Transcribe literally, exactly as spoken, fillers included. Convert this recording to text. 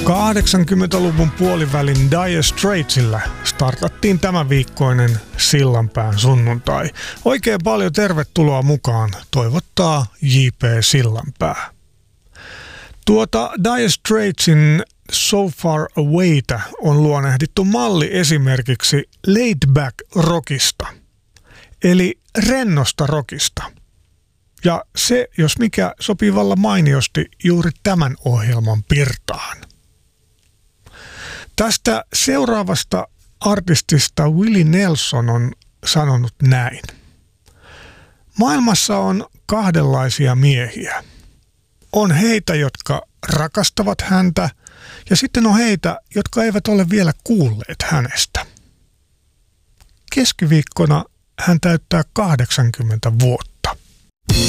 kahdeksankymmentäluvun puolivälin Dire Straitsillä startattiin tämän viikkoinen Sillanpään sunnuntai. Oikein paljon tervetuloa mukaan, toivottaa J P Sillanpää. Tuota Dire Straitsin So Far Awayta on luonnehdittu malli esimerkiksi laid back rockista, eli rennosta rockista. Ja se, jos mikä, sopii vallan mainiosti juuri tämän ohjelman pirtaan. Tästä seuraavasta artistista Willie Nelson on sanonut näin. Maailmassa on kahdenlaisia miehiä. On heitä, jotka rakastavat häntä, ja sitten on heitä, jotka eivät ole vielä kuulleet hänestä. Keskiviikkona hän täyttää kahdeksankymmentä vuotta.